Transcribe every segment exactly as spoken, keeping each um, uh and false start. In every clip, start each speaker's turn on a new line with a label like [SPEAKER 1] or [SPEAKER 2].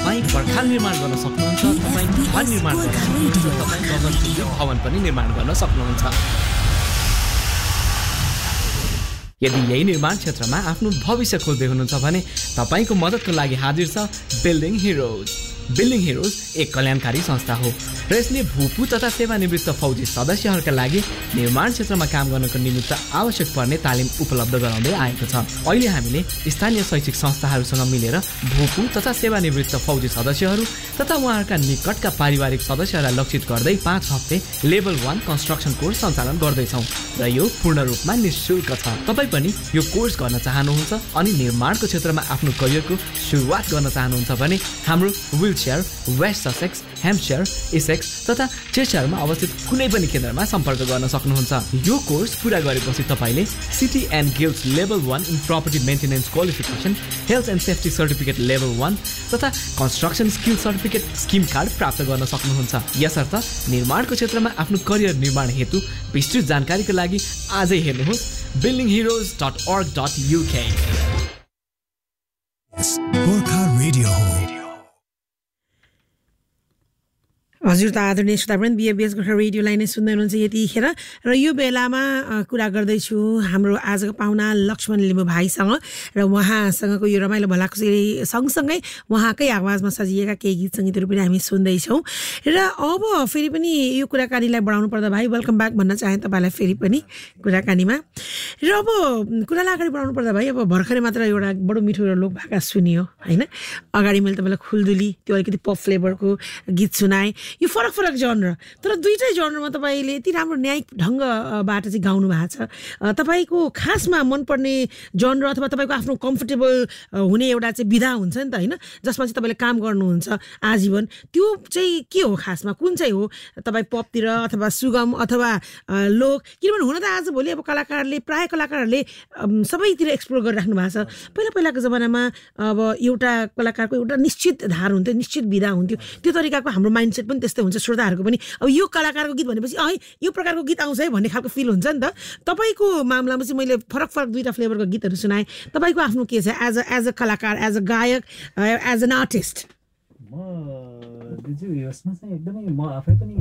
[SPEAKER 1] तपाईँ पर्खाल निर्माण गर्न सक्नुहुन्छ, तपाईँ घर निर्माण गर्न सक्नुहुन्छ, तपाईँ गगनचुम्बी भवन पनि निर्माण गर्न सक्नुहुन्छ। यदि यही निर्माण क्षेत्रमा आफ्नो भविष्य खोज्दै हुनुहुन्छ भने तपाईको मद्दतको लागि हाजिर छ बिल्डिङ हिरोज। बिल्डिङ हिरोज एक कल्याणकारी संस्था हो र यसले भूपू तथा सेवानिवृत्त फौजी सदस्यहरूका लागि निर्माण क्षेत्रमा काम गर्नको निमित्त आवश्यक पर्ने तालिम उपलब्ध गराउँदै आएको छ। अहिले हामीले स्थानीय शैक्षिक संस्थाहरूसँग मिलेर भूपू तथा सेवानिवृत्त फौजी सदस्यहरू तथा उहाँहरूका निकटका पारिवारिक सदस्यहरूलाई लक्षित गर्दै पाँच हप्ते लेभल वान कन्स्ट्रक्सन कोर्स सञ्चालन गर्दैछौँ र यो पूर्ण रूपमा निःशुल्क छ। तपाईँ पनि यो कोर्स गर्न चाहनुहुन्छ अनि निर्माणको क्षेत्रमा आफ्नो करियरको सुरुवात गर्न चाहनुहुन्छ भने हाम्रो wheelchair, West Sussex, Hampshire, Essex तथा चेस्टरमा अवस्थित कुनै पनि केन्द्रमा सम्पर्क गर्न सक्नुहुन्छ। यो कोर्स पुरा गरेपछि तपाईँले city and guilds level one in property maintenance qualification, health and safety certificate level one तथा construction skill certificate scheme card प्राप्त गर्न सक्नुहुन्छ। यसर्थ निर्माणको क्षेत्रमा आफ्नो करियर निर्माण हेतु विस्तृत जानकारीका लागि आजै हेर्नुहोस् building heroes dot org dot U K।
[SPEAKER 2] Gorkha radio हो।
[SPEAKER 3] हजुर त आदरणीय श्रोतावृन्द, बिएबिएस गोर्खा रेडियोलाई नै सुन्दै हुनुहुन्छ यतिखेर र यो बेलामा कुरा गर्दैछु हाम्रो आजको पाहुना लक्ष्मण लिम्बू भाइसँग र उहाँसँगको यो रमाइलो भलाखुसी सँगसँगै उहाँकै आवाजमा सजिएका केही गीत सङ्गीतहरू पनि हामी सुन्दैछौँ। र अब फेरि पनि यो कुराकानीलाई बढाउनु पर्दा भाइ वेलकम ब्याक भन्न चाहेँ तपाईँलाई फेरि पनि कुराकानीमा। र अब कुरालाई अगाडि बढाउनु पर्दा भाइ, अब भर्खरै मात्र एउटा बडो मिठो एउटा लोक भाका सुनियो होइन, अगाडि मैले तपाईँलाई खुलदुली त्यो अलिकति पप फ्लेभरको गीत सुनाएँ। यो फरक फरक जनर, तर दुईटै जनरमा तपाईँले यति राम्रो न्यायिक ढङ्गबाट चाहिँ गाउनु भएको छ। तपाईँको खासमा मनपर्ने जनर अथवा तपाईँको आफ्नो कम्फर्टेबल हुने एउटा चाहिँ विधा हुन्छ नि त होइन, जसमा चाहिँ तपाईँले काम गर्नुहुन्छ आजीवन, त्यो चाहिँ के हो खासमा, कुन चाहिँ हो? तपाईँ पपतिर अथवा सुगम अथवा लोक? किनभने हुन त आजभोलि अब कलाकारले प्रायः कलाकारहरूले सबैतिर एक्सप्लोर गरिराख्नु भएको छ। पहिला पहिलाको जमानामा अब एउटा कलाकारको एउटा निश्चित धार हुन्थ्यो, निश्चित विधा हुन्थ्यो, त्यो तरिकाको हाम्रो माइन्डसेट पनि त्यस्तै हुन्छ। श्रोताहरूको पनि अब यो कलाकारको गीत भनेपछि अँ यो प्रकारको गीत आउँछ है भन्ने खालको फिल हुन्छ नि त। तपाईँको मामलामा चाहिँ मैले फरक फरक दुईवटा फ्लेभरको गीतहरू सुनाएँ। तपाईँको आफ्नो के छ एज अ एज अ कलाकार, एज अ गायक, एज एन आर्टिस्ट?
[SPEAKER 4] म दिजु यसमा चाहिँ एकदमै म आफै पनि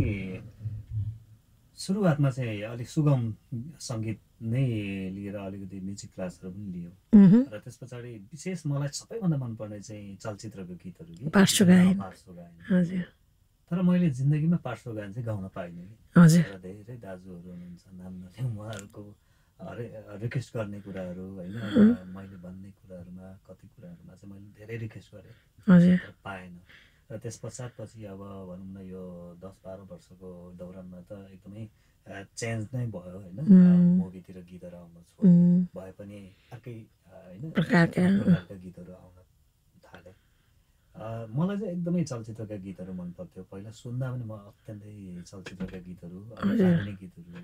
[SPEAKER 4] सुरुवातमा चाहिँ अलिक सुगम सङ्गीत नै लिएर अलिकति म्युजिक क्लासहरू पनि लियो र त्यस पछाडि विशेष मलाई सबैभन्दा मनपर्ने चाहिँ चलचित्रको गीतहरू कि पार्श्व गायन। हजुर, तर मैले जिन्दगीमा पार्श्व गायन चाहिँ गाउन पाइनँ कि। हजुर, धेरै दाजुहरू हुनुहुन्छ नाम नलिउँ, उहाँहरूको रिक्वेस्ट गर्ने कुराहरू होइन, मैले भन्ने कुराहरूमा कति कुराहरूमा चाहिँ मैले धेरै रिक्वेस्ट गरेँ, हजुर, पाएन। र त्यस पश्चात पछि अब भनौँ न यो दस बाह्र वर्षको दौरानमा त एकदमै चेन्ज नै भयो होइन, मुभीतिर गीतहरू आउन छोड्यो भए पनि अर्कै होइन प्रकारका गीतहरू आउन थाले। मलाई चाहिँ एकदमै चलचित्रका गीतहरू मन पर्थ्यो। पहिला सुन्दा पनि म अत्यन्तै चलचित्रका गीतहरू, आधुनिक गीतहरू,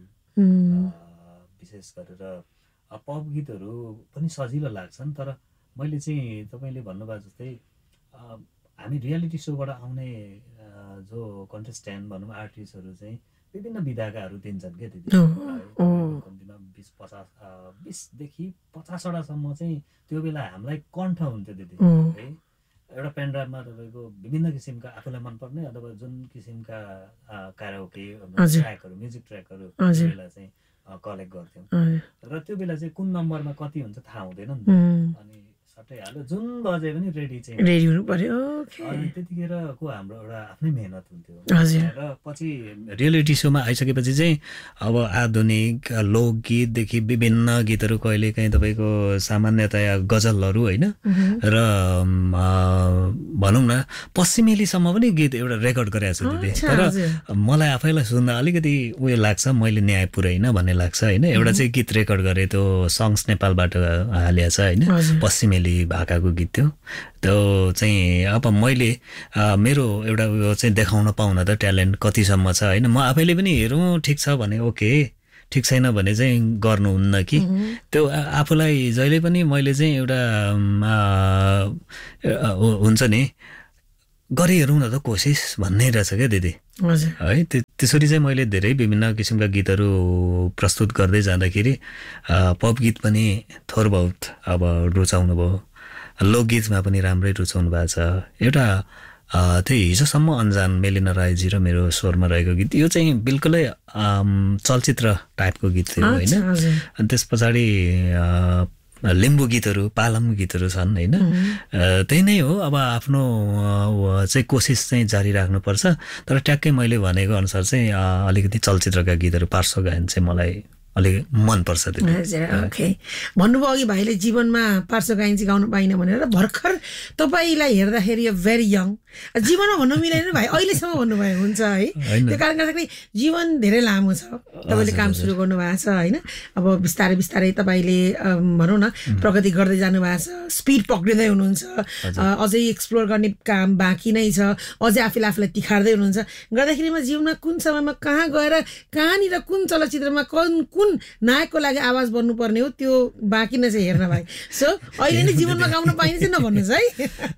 [SPEAKER 4] विशेष गरेर पप गीतहरू पनि सजिलो लाग्छन्। तर मैले चाहिँ तपाईँले भन्नुभएको जस्तै हामी रियालिटी सोबाट आउने जो कन्टेस्टेन्ट भनौँ आर्टिस्टहरू चाहिँ विभिन्न विधाकाहरू दिन्छन् क्या दिदी। कम्तीमा बिस पचास बिसदेखि पचासवटासम्म चाहिँ त्यो बेला हामीलाई कण्ठ हुन्थ्यो दिदी है। एउटा पेनड्राइभमा तपाईँको विभिन्न किसिमका आफूलाई मनपर्ने अथवा जुन किसिमका क्याराओके ट्र्याकहरू, म्युजिक ट्र्याकहरू त्यो बेला चाहिँ कलेक्ट गर्थ्यौँ र त्यो बेला चाहिँ कुन नम्बरमा कति हुन्छ थाहा हुँदैन नि त। अनि सट्टै हाल्यो जुन बजे पनि रेडी चाहिँ
[SPEAKER 3] रेडी हुनु पर्यो।
[SPEAKER 4] अनि त्यतिखेरको हाम्रो एउटा आफ्नै मेहनत हुन्थ्यो र पछि रियालिटी सोमा आइसकेपछि चाहिँ अब आधुनिक लोकगीतदेखि विभिन्न गीतहरू, कहिले काहीँ तपाईँको सामान्यतया गजलहरू होइन र भनौँ न पश्चिमेलीसम्म पनि गीत एउटा रेकर्ड गरेको छु दिदी। तर मलाई आफैलाई सुन्दा अलिकति उयो लाग्छ, मैले न्याय पुऱ्याइनँ भन्ने लाग्छ होइन। एउटा चाहिँ गीत रेकर्ड गरेँ, त्यो सङ्ग्स नेपालबाट हालिएको छ होइन, पश्चिमेली भाकाको गीत थियो। त्यो चाहिँ अब मैले मेरो एउटा उयो चाहिँ देखाउन पाउन त ट्यालेन्ट कतिसम्म छ होइन। म आफैले पनि हेरौँ ठिक छ भने ओके, ठिक छैन भने चाहिँ गर्नुहुन्न कि। त्यो आफूलाई जहिले पनि मैले चाहिँ एउटा हुन्छ नि गरी हेरौँ न त कोसिस भन्ने रहेछ क्या दिदी है। त्यसरी चाहिँ मैले धेरै विभिन्न किसिमका गीतहरू प्रस्तुत गर्दै जाँदाखेरि पप गीत पनि थोर बहुत अब रुचाउनु भयो, लोकगीतमा पनि राम्रै रुचाउनु भएको छ। एउटा त्यही हिजोसम्म अनजान मेलिना राईजी र मेरो स्वरमा रहेको गीत यो चाहिँ बिल्कुलै चलचित्र टाइपको गीत थियो होइन अनि त्यस पछाडि लिम्बू गीतहरू पालम गीतहरू छन् होइन त्यही नै हो अब आफ्नो चाहिँ कोसिस चाहिँ जारी राख्नुपर्छ तर ट्याक्कै मैले भनेको अनुसार चाहिँ अलिकति चलचित्रका गीतहरू पार्श्व गायन चाहिँ मलाई अलिक मनपर्छ त्यो
[SPEAKER 3] ओके भन्नुभयो अघि भाइले जीवनमा पार्श्व गायन चाहिँ गाउनु पाइनँ भनेर भर्खर तपाईँलाई हेर्दाखेरि यो भेरी यङ जीवनमा भन्नु मिलेन भाइ अहिलेसम्म भन्नुभयो हुन्छ है त्यो कारणले गर्दाखेरि जीवन धेरै लामो छ तपाईँले काम सुरु गर्नुभएको छ होइन अब बिस्तारै बिस्तारै तपाईँले भनौँ न प्रगति गर्दै जानुभएको छ स्पिड पक्रिँदै हुनुहुन्छ अझै एक्सप्लोर गर्ने काम बाँकी नै छ अझै आफूले आफूलाई तिखार्दै हुनुहुन्छ गर्दाखेरिमा जीवनमा कुन समयमा कहाँ गएर कहाँनिर कुन चलचित्रमा कुन कुन नायकको लागि आवाज बन्नुपर्ने हो त्यो बाँकी नै छ हेर्न भाइ सो अहिले नै जीवनमा गाउन पाइने चाहिँ नभन्नुहोस् है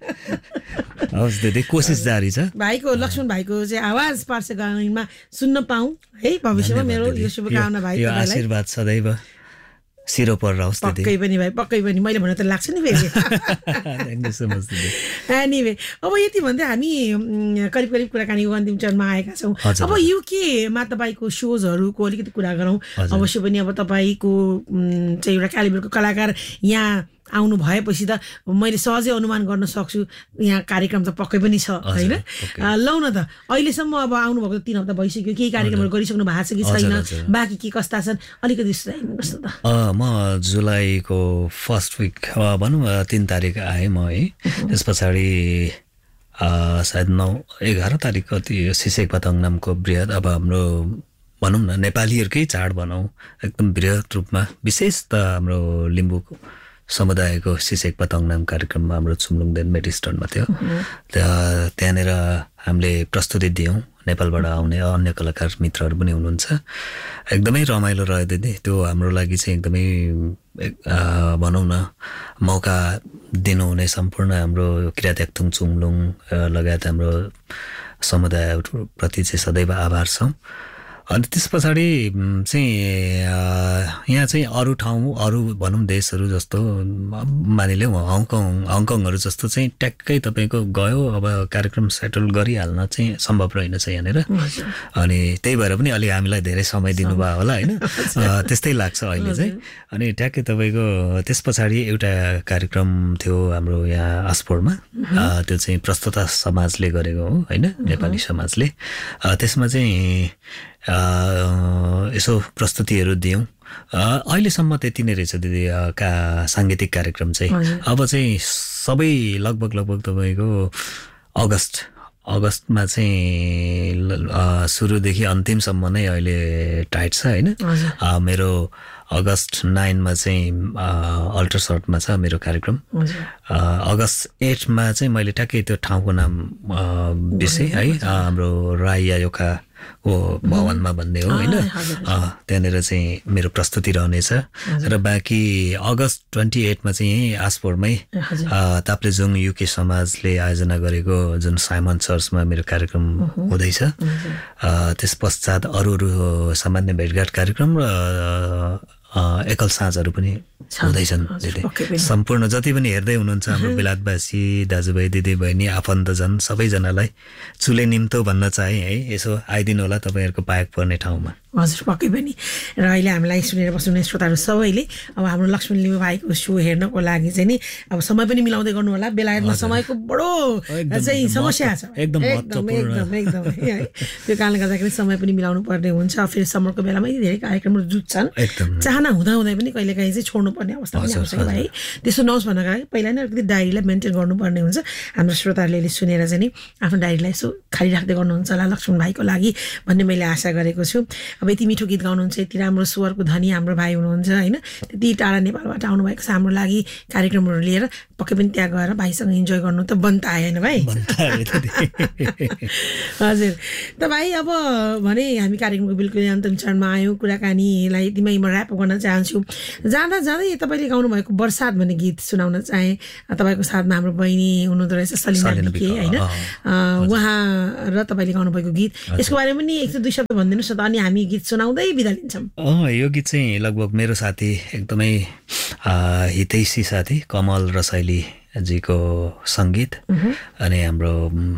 [SPEAKER 4] कोसिस जारी छ
[SPEAKER 3] भाइको लक्ष्मण भाइको चाहिँ आवाज पार्श्व गायनमा सुन्न पाऊँ है भविष्यमा मेरो यो शुभकामना भाइ
[SPEAKER 4] तपाईँलाई आशीर्वाद सदैव सिरो पर होस्
[SPEAKER 3] पक्कै पनि भाइ पक्कै पनि मैले भने त लाग्छ नि फेरि एनिवे अब यति भन्दै हामी करिब करिब कुराकानीको अन्तिम चरणमा आएका छौँ अब युकेमा तपाईँको सोजहरूको अलिकति कुरा गरौँ अवश्य पनि अब तपाईँको चाहिँ एउटा क्यालिबरको कलाकार यहाँ आउनु भएपछि त मैले सहजै अनुमान गर्न सक्छु यहाँ कार्यक्रम त पक्कै पनि छ होइन लौ न त अहिलेसम्म अब आउनुभएको त तीन हप्ता भइसक्यो केही कार्यक्रमहरू गरिसक्नु भएको छ कि छैन बाँकी के कस्ता छन् अलिकति सुनाइदिनुहोस् न त
[SPEAKER 4] म जुलाईको फर्स्ट विक भनौँ तिन तारिक आएँ म है त्यस पछाडि सायद नौ एघार तारिक कति सिसेक पतङ नामको बृहत अब हाम्रो भनौँ न नेपालीहरूकै चाड भनौँ एकदम बृहत रूपमा विशेष त हाम्रो लिम्बूको समुदायको सिसेक पतङ नाम कार्यक्रममा हाम्रो छुम्लुङदेन मेटिस्टनमा थियो त्यहाँनिर हामीले प्रस्तुति दियौँ नेपालबाट आउने अन्य कलाकार मित्रहरू पनि हुनुहुन्छ एकदमै रमाइलो रह्यो दिदी त्यो हाम्रो लागि चाहिँ एकदमै भनौँ न मौका दिनुहुने सम्पूर्ण हाम्रो किरात याक्थुङ चुम्लुङ लगायत हाम्रो समुदायप्रति चाहिँ सदैव आभार छौँ अनि त्यस पछाडि चाहिँ यहाँ चाहिँ अरू ठाउँ अरू भनौँ देशहरू जस्तो मानिलिउँ हङकङ हङकङहरू जस्तो चाहिँ ट्याक्कै तपाईँको गयो अब कार्यक्रम सेटल गरिहाल्न चाहिँ सम्भव रहेन छ यहाँनिर अनि त्यही भएर पनि अलिक हामीलाई धेरै समय दिनुभयो होला होइन त्यस्तै लाग्छ अहिले चाहिँ अनि ट्याक्कै तपाईँको त्यस पछाडि एउटा कार्यक्रम थियो हाम्रो यहाँ आसपोरमा त्यो चाहिँ प्रस्तुता समाजले गरेको हो होइन नेपाली समाजले त्यसमा चाहिँ यसो प्रस्तुतिहरू दियौँ अहिलेसम्म त्यति नै रहेछ दिदी का साङ्गीतिक कार्यक्रम चाहिँ अब चाहिँ सबै लगभग लगभग तपाईँको अगस्त अगस्तमा चाहिँ सुरुदेखि अन्तिमसम्म नै अहिले टाइट छ होइन मेरो अगस्त नाइनमा चाहिँ अल्ट्रासाउन्डमा छ मेरो कार्यक्रम अगस्त एटमा चाहिँ मैले ट्याक्कै त्यो ठाउँको नाम बिर्सेँ है हाम्रो राई आयोका हो भवनमा भन्ने हो होइन त्यहाँनिर चाहिँ मेरो प्रस्तुति रहनेछ र बाँकी अगस्त ट्वेन्टी एटमा चाहिँ यहीँ आसपोरमै ताप्लेजुङ युके समाजले आयोजना गरेको जुन साइमन चर्चमा मेरो कार्यक्रम हुँदैछ त्यस पश्चात अरू अरू सामान्य भेटघाट कार्यक्रम र एकल साँझहरू पनि हुँदैछन् सम्पूर्ण जति पनि हेर्दै हुनुहुन्छ हाम्रो बेलायतवासी दाजुभाइ दिदीबहिनी आफन्तजन सबैजनालाई चुले निम्तो भन्न चाहे है यसो आइदिनु होला तपाईँहरूको पाएक पर्ने ठाउँमा
[SPEAKER 3] हजुर पक्कै पनि र अहिले हामीलाई सुनेर बस्नुहुने श्रोताहरू सबैले अब हाम्रो लक्ष्मण लिम्बू भाइको सो हेर्नको लागि चाहिँ नि अब समय पनि मिलाउँदै गर्नु होला बेलायतमा समयको बडो चाहिँ समस्या छ एकदम एकदम एकदम एकदम है त्यो कारणले गर्दाखेरि समय पनि मिलाउनु पर्ने हुन्छ फेरि समरको बेलामा धेरै कार्यक्रमहरू जुट्छन् चाहना हुँदा हुँदै पनि कहिलेकाहीँ चाहिँ छोड्नु पर्ने अवस्था पनि आउँछ भाइ त्यसो नहोस् भन्नका लागि पहिला नै अलिकति डायरीलाई मेन्टेन गर्नुपर्ने हुन्छ हाम्रो श्रोताहरूले सुनेर चाहिँ नि आफ्नो डायरीलाई यसो खाली राख्दै गर्नुहुन्छ होला लक्ष्मण भाइको लागि भन्ने मैले आशा गरेको छु अब यति मिठो गीत गाउनुहुन्छ यति राम्रो स्वरको धनी हाम्रो भाइ हुनुहुन्छ होइन त्यति टाढा नेपालबाट आउनुभएको छ हाम्रो लागि कार्यक्रमहरू लिएर पक्कै पनि त्यहाँ गएर भाइसँग इन्जोय गर्नु त बन्द आएन भाइ हजुर त भाइ अब भने हामी कार्यक्रमको बिल्कुल अन्तिम चरणमा आयौँ कुराकानीलाई यतिमै म ऱ्याप गर्न चाहन्छु जाँदा जाँदै तपाईँले गाउनुभएको बर्सात भन्ने गीत सुनाउन चाहेँ तपाईँको साथमा हाम्रो बहिनी हुनुहुँदो रहेछ सलिना बिके होइन उहाँ र तपाईँले गाउनुभएको गीत यसको बारेमा पनि एक दुई शब्द भनिदिनुहोस् न त अनि हामी गीत सुनाउँदै बिदा लिन्छौँ
[SPEAKER 4] अँ यो गीत चाहिँ लगभग मेरो साथी एकदमै हितैषी साथी कमल रसाइली जीको सङ्गीत अनि हाम्रो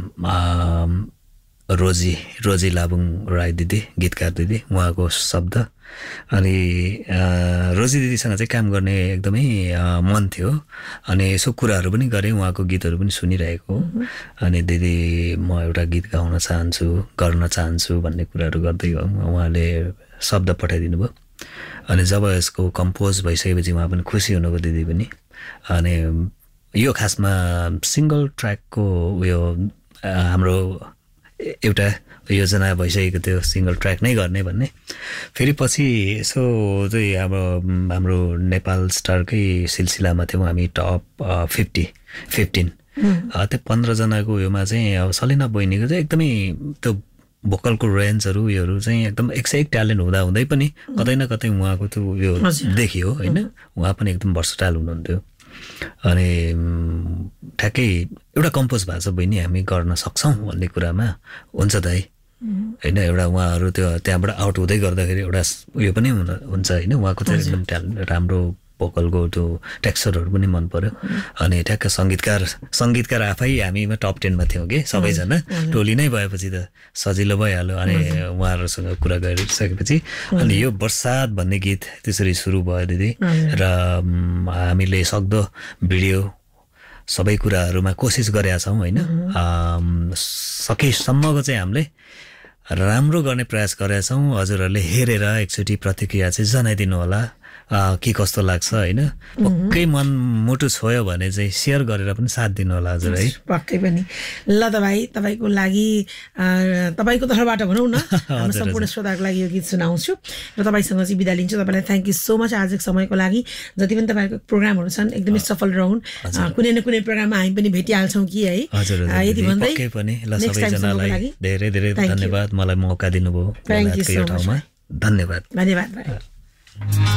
[SPEAKER 4] रोजी रोजी लाबुङ राई दिदी गीतकार दिदी उहाँको शब्द अनि रोजी दिदीसँग चाहिँ काम गर्ने एकदमै मन थियो अनि यसो कुराहरू पनि गरेँ उहाँको गीतहरू पनि सुनिरहेको अनि दिदी म एउटा गीत गाउन चाहन्छु गर्न चाहन्छु भन्ने कुराहरू गर्दै उहाँले शब्द पठाइदिनु भयो अनि जब यसको कम्पोज भइसकेपछि उहाँ पनि खुसी हुनुभयो दिदी पनि अनि यो खासमा सिङ्गल ट्र्याकको उयो हाम्रो एउटा योजना भइसकेको थियो सिङ्गल ट्र्याक नै गर्ने भन्ने फेरि पछि यसो चाहिँ अब हाम्रो नेपाल स्टारकै सिलसिलामा थियौँ हामी टप फिफ्टी फिफ्टिन त्यो पन्ध्रजनाको उयोमा चाहिँ अब सलिना बहिनीको चाहिँ एकदमै त्यो भोकलको रेन्जहरू उयोहरू चाहिँ एकदम एक सय एक ट्यालेन्ट हुँदा हुँदै पनि कतै न कतै उहाँको त्यो उयो देखियो होइन उहाँ पनि एकदम भर्सटाइल हुनुहुन्थ्यो अनि ठ्याक्कै एउटा कम्पोज भएको छ बहिनी हामी गर्न सक्छौँ भन्ने कुरामा हुन्छ दाइ होइन एउटा उहाँहरू त्यो त्यहाँबाट आउट हुँदै गर्दाखेरि एउटा उयो पनि हुन्छ होइन उहाँको चाहिँ एकदम ट्यालेन्ट राम्रो भोकलको त्यो टेक्स्चरहरू पनि मन पर्यो अनि ठ्याक्क सङ्गीतकार सङ्गीतकार आफै हामीमा टप टेनमा थियौँ कि सबैजना टोली नै भएपछि त सजिलो भइहाल्यो अनि उहाँहरूसँग कुरा गरिसकेपछि अनि यो बर्सात भन्ने गीत त्यसरी सुरु भयो दिदी र हामीले सक्दो भिडियो सबै कुराहरूमा कोसिस गरेका छौँ होइन सकेसम्मको चाहिँ हामीले राम्रो गर्ने प्रयास गरेका छौँ हजुरहरूले हेरेर एकचोटि प्रतिक्रिया चाहिँ जनाइदिनु होला के कस्तो लाग्छ होइन पक्कै मन मुटु छोयो भने चाहिँ सेयर गरेर पनि साथ दिनु होला हजुर है
[SPEAKER 3] पक्कै पनि ल त भाइ तपाईँको लागि तपाईँको तर्फबाट भनौँ न हाम्रो सम्पूर्ण श्रोताको लागि यो गीत सुनाउँछु र तपाईँसँग चाहिँ बिदा लिन्छु तपाईँलाई थ्याङ्क यू सो मच आजको समयको लागि जति पनि तपाईँको प्रोग्रामहरू छन् एकदमै सफल रहन् कुनै न कुनै प्रोग्राममा हामी पनि भेटिहाल्छौँ कि है
[SPEAKER 4] यति भन्दै पनि ल सबैजनालाई धेरै धेरै धन्यवाद मलाई मौका दिनुभयो धन्यवाद
[SPEAKER 3] धन्यवाद भाइ